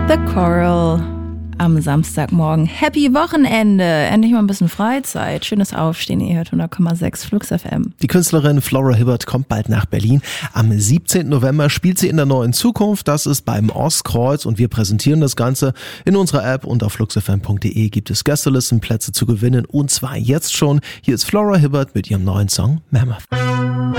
The Coral am Samstagmorgen. Happy Wochenende! Endlich mal ein bisschen Freizeit. Schönes Aufstehen. Ihr hört 100,6 Flux FM. Die Künstlerin Flora Hibbert kommt bald nach Berlin. Am 17. November spielt sie in der Neuen Zukunft. Das ist beim Ostkreuz und wir präsentieren das Ganze in unserer App und auf fluxfm.de gibt es Gästelistenplätze zu gewinnen und zwar jetzt schon. Hier ist Flora Hibbert mit ihrem neuen Song Mammoth.